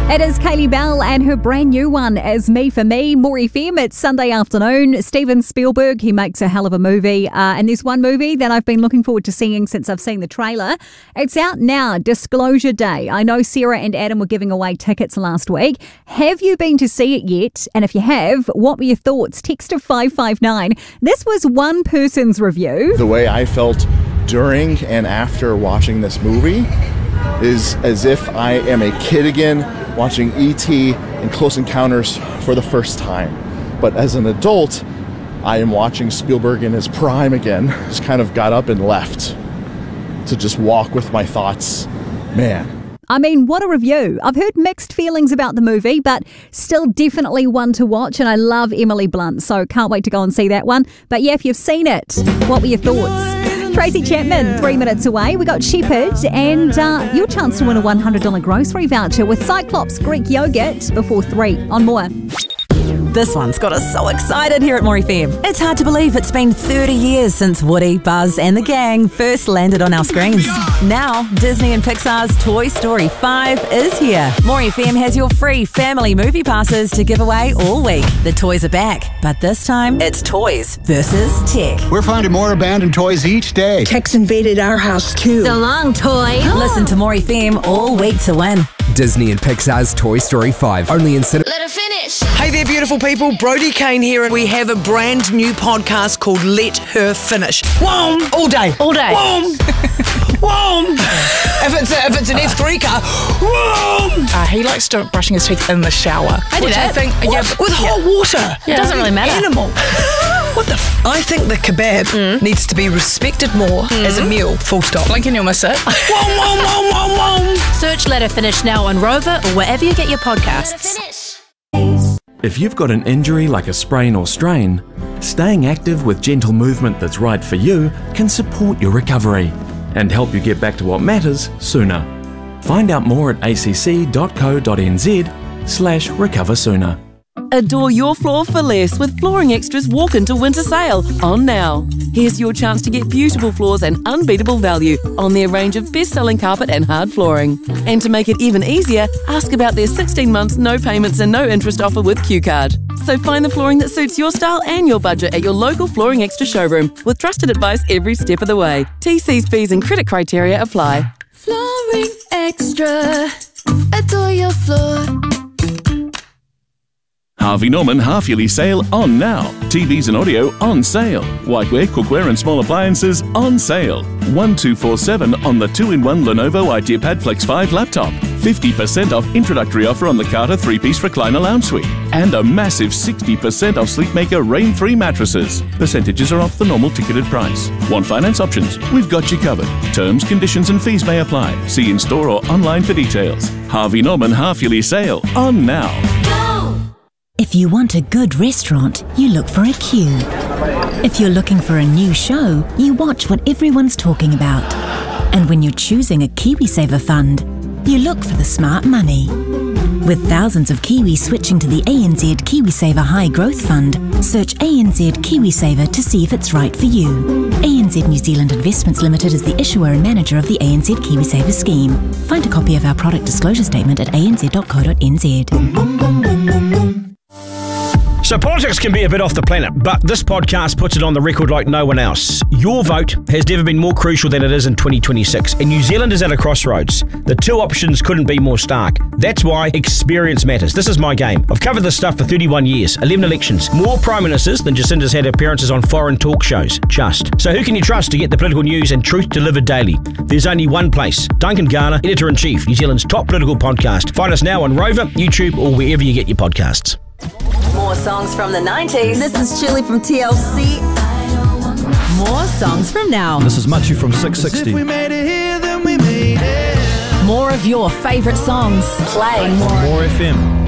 It is Kaylee Bell and her brand new one is Me for Me, More FM. It's Sunday afternoon. Steven Spielberg, he makes a hell of a movie. And there's one movie that I've been looking forward to seeing since I've seen the trailer. It's out now, Disclosure Day. I know Sarah and Adam were giving away tickets last week. Have you been to see it yet? And if you have, what were your thoughts? Text to 559. This was one person's review. The way I felt during and after watching this movie is as if I am a kid again watching E.T. and Close Encounters for the first time. But as an adult, I am watching Spielberg in his prime again. Just kind of got up and left to just walk with my thoughts. Man. I mean, what a review. I've heard mixed feelings about the movie, but still definitely one to watch. And I love Emily Blunt, so can't wait to go and see that one. But yeah, if you've seen it, what were your thoughts? Tracy Chapman, 3 minutes away. We got Shepherd and your chance to win a $100 grocery voucher with Cyclops Greek Yogurt before 3 on More. This one's got us so excited here at More FM. It's hard to believe it's been 30 years since Woody, Buzz and the gang first landed on our screens. Now, Disney and Pixar's Toy Story 5 is here. More FM has your free family movie passes to give away all week. The toys are back, but this time it's toys versus tech. We're finding more abandoned toys each day. Tech's invaded our house too. So long, toys. Listen to More FM all week to win. Disney and Pixar's Toy Story 5, only in cinema. Let her finish. Hey there, beautiful people. Brody Kane here, and we have a brand new podcast called Let Her Finish. Whoom! All day. All day. Whoom! Whoom! If it's an F3 car, whoom! He likes brushing his teeth in the shower. I think, with hot water. It doesn't really matter. Animal. What the I think the kebab needs to be respected more as a meal. Full stop. Blink and you'll miss it. Whoom, whoom, whoom, whoom, whoom. Search Let Her Finish now on Rover or wherever you get your podcasts. If you've got an injury like a sprain or strain, staying active with gentle movement that's right for you can support your recovery and help you get back to what matters sooner. Find out more at acc.co.nz/recoversooner. Adore your floor for less with Flooring Extra's walk-into winter sale on now. Here's your chance to get beautiful floors and unbeatable value on their range of best-selling carpet and hard flooring. And to make it even easier, ask about their 16 months no payments and no interest offer with Q-Card. So find the flooring that suits your style and your budget at your local Flooring Extra showroom with trusted advice every step of the way. TC's fees and credit criteria apply. Flooring Extra. Adore your floor. Harvey Norman half-yearly sale on now. TVs and audio on sale. Whiteware, cookware and small appliances on sale. 1247 on the 2-in-1 Lenovo IdeaPad Flex 5 laptop. 50% off introductory offer on the Carter 3-piece recliner lounge suite. And a massive 60% off Sleepmaker Rain 3 mattresses. Percentages are off the normal ticketed price. Want finance options? We've got you covered. Terms, conditions and fees may apply. See in-store or online for details. Harvey Norman half-yearly sale on now. If you want a good restaurant, you look for a queue. If you're looking for a new show, you watch what everyone's talking about. And when you're choosing a KiwiSaver fund, you look for the smart money. With thousands of Kiwis switching to the ANZ KiwiSaver High Growth Fund, search ANZ KiwiSaver to see if it's right for you. ANZ New Zealand Investments Limited is the issuer and manager of the ANZ KiwiSaver scheme. Find a copy of our product disclosure statement at anz.co.nz. So politics can be a bit off the planet, but this podcast puts it on the record like no one else. Your vote has never been more crucial than it is in 2026, and New Zealand is at a crossroads. The two options couldn't be more stark. That's why experience matters. This is my game. I've covered this stuff for 31 years, 11 elections, more prime ministers than Jacinda's had appearances on foreign talk shows. Just. So who can you trust to get the political news and truth delivered daily? There's only one place. Duncan Garner, Editor-in-Chief, New Zealand's top political podcast. Find us now on Rover, YouTube, or wherever you get your podcasts. More songs from the 90s. This is Chili from TLC. More songs from now. This is Machu from 660. If we made it here, then we made it. More of your favourite songs. Play More FM.